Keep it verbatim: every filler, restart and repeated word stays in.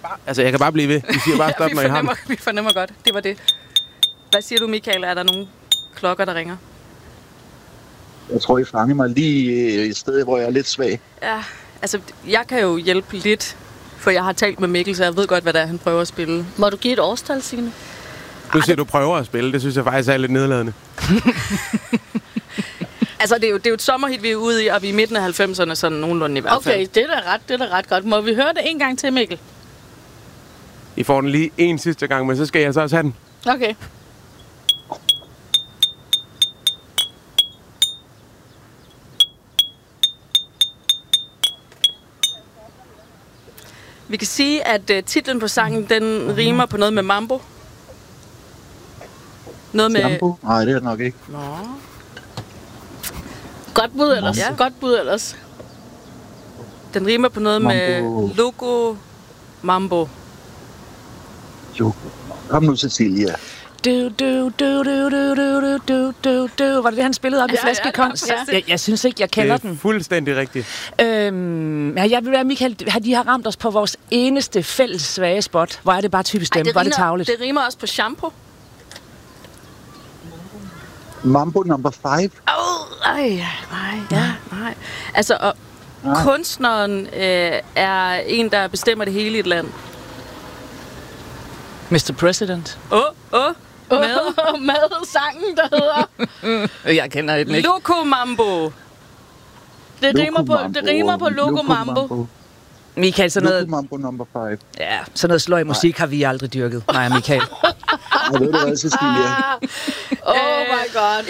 Bare, altså, jeg kan bare blive ved. Vi siger bare stop, ja, når I har den. Vi fornemmer godt. Det var det. Hvad siger du, Michael? Er der nogle klokker, der ringer? Jeg tror, I fanger mig lige et sted, hvor jeg er lidt svag. Ja, altså, jeg kan jo hjælpe lidt, for jeg har talt med Mikkel, så jeg ved godt, hvad det er, han prøver at spille. Må du give et årstal, Signe? Du siger, du prøver at spille. Det synes jeg faktisk er lidt nedladende. Altså, det er, jo, det er jo et sommerhit, vi er ude i, og vi er i midten af halvfemserne, sådan nogenlunde i hvert fald. Okay, det er da ret, det er da ret godt. Må vi høre det en gang til, Mikkel? I får den lige en sidste gang, men så skal jeg så også have den. Okay. Vi kan sige, at uh, titlen på sangen, den rimer på noget med mambo. Noget med... Jambo? Nej, det er det nok ikke. Nå. Godt bud ellers. Ja. Godt bud ellers. Den rimer på noget Mambo. med logo mambo. Jo. Kom nu, Cecilia. Du, du, du, du, du, du, du, du, du. Var det det, han spillede op i Ja, Flaskekunst? ja, ja. Jeg, jeg synes ikke, jeg kender Det er den. fuldstændig rigtigt. Øhm, ja, jeg vil være, Michael, de har ramt os på vores eneste fælles svage spot. Hvor er det bare typisk dem? Hvor er det tavligt? Det rimer også på shampoo. Mambo number five. Åh, oh, ej, nej, ja, nej. Altså, og Nej. kunstneren øh, er en, der bestemmer det hele i et land. mister President. Åh, oh, åh, oh, med Med, med sangen, der hedder... Jeg kender den ikke. Loco Mambo. Det rimer på, det rimer på Loco Mambo. Michael, sådan Loco noget, Mambo number five. ja, sådan noget sløj musik har vi aldrig dyrket. Nej, Michael. Jeg ved det hvad, Cecilia. Oh my god.